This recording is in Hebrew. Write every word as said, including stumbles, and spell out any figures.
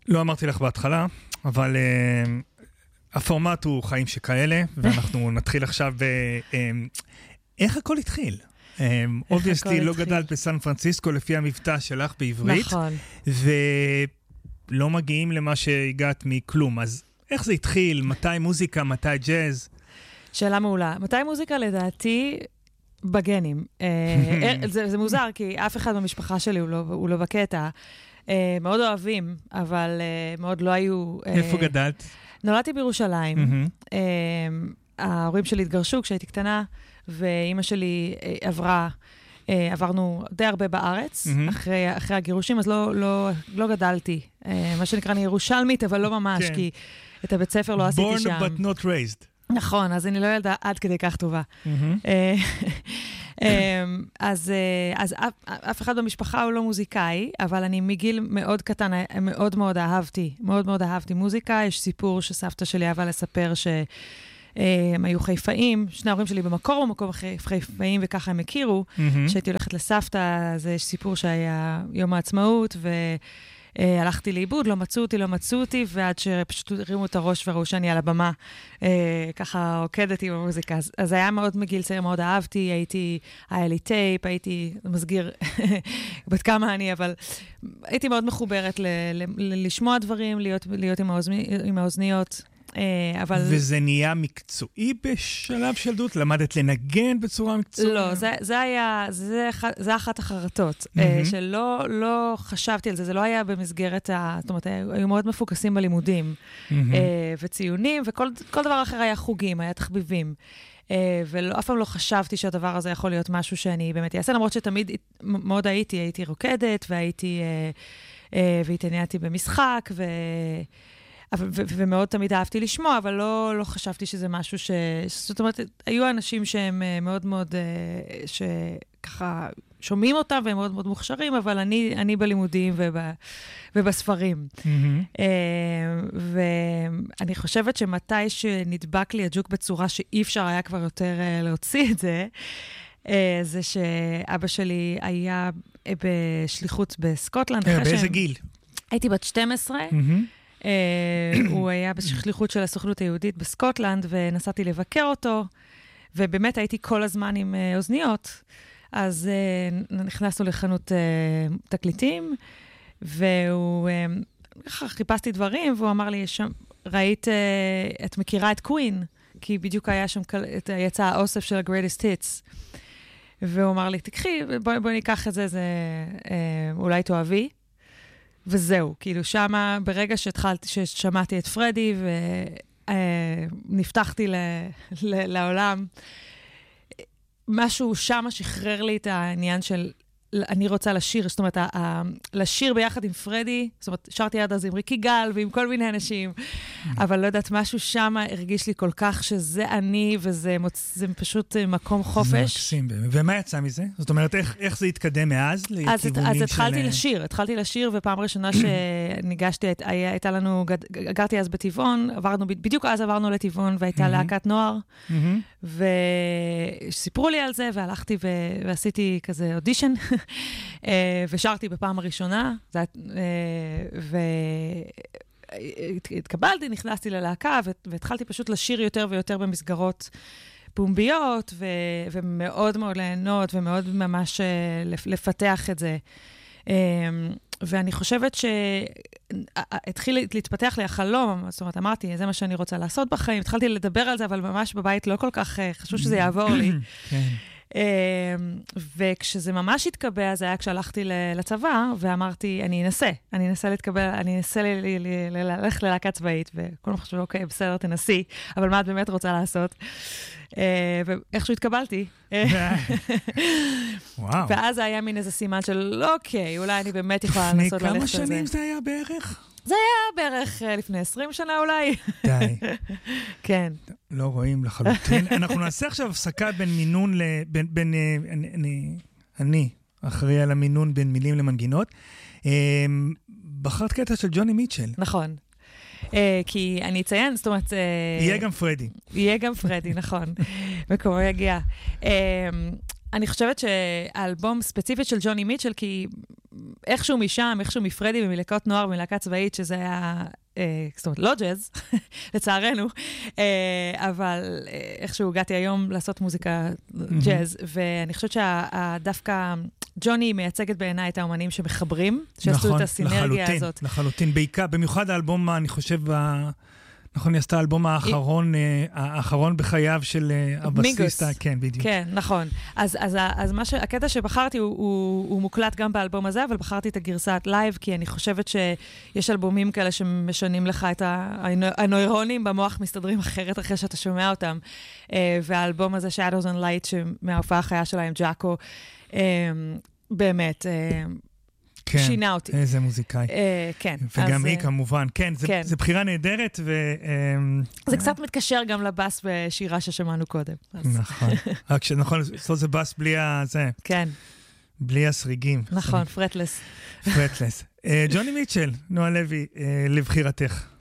לא אמרתי לך בהתחלה, אבל uh, הפורמט הוא חיים שכאלה, ואנחנו נתחיל עכשיו ב... Uh, איך הכל התחיל? אובייסטי, לא גדלת בסן פרנסיסקו לפי המבטא שלך בעברית, נכון. ולא מגיעים למה שהגעת מכלום. אז איך זה התחיל? מתי מוזיקה? מתי ג'אז? שאלה מעולה. מתי מוזיקה לדעתי? בגנים. זה, זה מוזר, כי אף אחד במשפחה שלי הוא לא, הוא לא בקטע. מאוד אוהבים, אבל מאוד לא היו... איפה גדלת? נולדתי בירושלים. ההורים שלי התגרשו כשהייתי קטנה, ואימא שלי עברה, עברנו די הרבה בארץ, אחרי, אחרי הגירושים, אז לא, לא, לא גדלתי. מה שנקרא, אני ירושלמית, אבל לא ממש, כי את הבית ספר לא עשיתי שם. Born but not raised. נכון, אז אני לא ילדה עד כדי כך טובה. אז, אז אף, אף אחד במשפחה הוא לא מוזיקאי, אבל אני מגיל מאוד קטן, מאוד מאוד אהבתי, מאוד מאוד אהבתי מוזיקה. יש סיפור שסבתא שלי אהבה לספר שהם היו חיפאים, שני ההורים שלי במקור במקום חיפאים, וככה הם הכירו. כשהייתי הולכת לסבתא, זה סיפור שהיה יום העצמאות, ו... Uh, הלכתי לאיבוד, לא מצאו אותי, לא מצאו אותי, ועד שפשוט הרימו את הראש וראו שאני על הבמה, uh, ככה עוקדתי במוזיקה. אז, אז היה מאוד מגיל צעיר, מאוד אהבתי, הייתי, היה לי טייפ, הייתי מסגיר בת כמה אני, אבל הייתי מאוד מחוברת ל, ל, ל, לשמוע דברים, להיות, להיות עם, האוזני, עם האוזניות. אבל... וזה נהיה מקצועי בשלב של ילדות? למדת לנגן בצורה מקצועית? לא, זה, זה היה, זה, זה אחת החרטות, mm-hmm. שלא לא חשבתי על זה, זה לא היה במסגרת, ה, זאת אומרת, היו מאוד מפוקסים בלימודים, mm-hmm. וציונים, וכל כל דבר אחר היה חוגים, היה תחביבים. ואף פעם לא חשבתי שהדבר הזה יכול להיות משהו שאני באמת אעשה, למרות שתמיד מאוד הייתי, הייתי רוקדת, והייתי, והתענייתי במשחק, ו... ו- ו- ומאוד תמיד אהבתי לשמוע, אבל לא, לא חשבתי שזה משהו ש... זאת אומרת, היו אנשים שהם מאוד מאוד, שככה שומעים אותם, והם מאוד מאוד מוכשרים, אבל אני, אני בלימודים וב, ובספרים. Mm-hmm. ואני חושבת שמתי שנדבק לי הג'וק בצורה שאי אפשר היה כבר יותר להוציא את זה, זה שאבא שלי היה בשליחות בסקוטלנד. באיזה גיל? הייתי בת שתים עשרה, Uh, הוא היה בשליחות של הסוכנות היהודית בסקוטלנד, ונסעתי לבקר אותו, ובאמת הייתי כל הזמן עם uh, אוזניות. אז uh, נכנסנו לחנות uh, תקליטים, והוא, uh, חיפשתי דברים, והוא אמר לי, שם, ראית, uh, את מכירה את קווין? כי בדיוק היה שם, יצא האוסף של ה-Greatest Hits. והוא אמר לי, תקחי, בואי בוא ניקח את זה, זה uh, אולי תאהבי. וזהו, כאילו שמה, ברגע שהתחלתי, ששמעתי את פרדי ונפתחתי ל, ל, לעולם, משהו שמה שחרר לי את העניין של אני רוצה לשיר, זאת אומרת, לשיר ביחד עם פרדי, זאת אומרת, שרתי עד אז עם ריקי גל ועם כל מיני אנשים, אבל לא יודעת, משהו שם הרגיש לי כל כך שזה אני, וזה פשוט מקום חופש. זה מקסים, ומה יצא מזה? זאת אומרת, איך זה התקדם מאז? אז התחלתי לשיר, התחלתי לשיר, ופעם ראשונה שניגשתי, הייתה לנו, גרתי אז בטבעון, עברנו, בדיוק אז עברנו לטבעון, והייתה להקת נוער, וסיפרו לי על זה, והלכתי ועשיתי כזה אודישן, ושרתי בפעם הראשונה, והתקבלתי, נכנסתי ללהקה, והתחלתי פשוט לשיר יותר ויותר במסגרות פומביות, ומאוד מאוד ליהנות, ומאוד ממש לפתח את זה. ואני חושבת שהתחיל להתפתח לי החלום, זאת אומרת, אמרתי, זה מה שאני רוצה לעשות בחיים, התחלתי לדבר על זה, אבל ממש בבית לא כל כך חשוב שזה יעבור לי. כן. וכשזה ממש התקבע, זה היה כשהלכתי לצבא, ואמרתי, אני אנסה, אני אנסה להתקבל, אני אנסה ללכת ללהקה צבאית, וכולם חשבו, אוקיי, בסדר, תנסי, אבל מה את באמת רוצה לעשות? ואיכשהו התקבלתי. ואז היה מין איזה סימן של, אוקיי, אולי אני באמת יכולה לנסות ללכת על זה. לפני כמה שנים זה היה בערך? זה היה בערך לפני עשרים שנה אולי. די. כן. לא רואים לחלוטין. אנחנו נעשה עכשיו הפסקה בין מינון, בין, אני אחראי על המינון בין מילים למנגינות. בחרת קטע של ג'וני מיטשל. נכון. כי אני אציין, זאת אומרת... יהיה גם פרדי. יהיה גם פרדי, נכון. מקומו יגיע. אני חושבת שהאלבום ספציפית של ג'וני מיטשל, כי איכשהו משם, איכשהו מפרדי, ממלהקות נוער, ממלהקה צבאית, שזה היה, אה, זאת אומרת, לא ג'אז, לצערנו, אה, אבל אה, איכשהו הגעתי היום לעשות מוזיקה ג'אז, ואני חושבת שדווקא ג'וני מייצגת בעיניי את האומנים שמחברים, שעשו את הסינרגיה הזאת. לחלוטין, בעיקר, במיוחד האלבום, אני חושב, נכון, היא עשתה האלבום האחרון, האחרון בחייו של הבסיסט. כן, בדיוק. כן, נכון. אז, אז, אז מה ש... הקטע שבחרתי הוא, הוא, הוא מוקלט גם באלבום הזה, אבל בחרתי את הגרסת לייב, כי אני חושבת שיש אלבומים כאלה שמשנים לך את הנוירונים במוח מסתדרים אחרת אחרי שאתה שומע אותם. והאלבום הזה, Shadows and Light, שמההופעה החיה שלה עם ג'אקו, באמת, כן, שינה אותי. איזה מוזיקאי. אה, כן. וגם אז, היא כמובן, כן, זה, כן. זה בחירה נהדרת. ו, זה קצת מתקשר גם לבאס בשירה ששמענו קודם. אז. נכון. רק שנכון, לעשות זה באס בלי הזה. כן. בלי הסריגים. נכון, פרטלס. פרטלס. ג'וני מיטשל, נועה לוי, לבחירתך.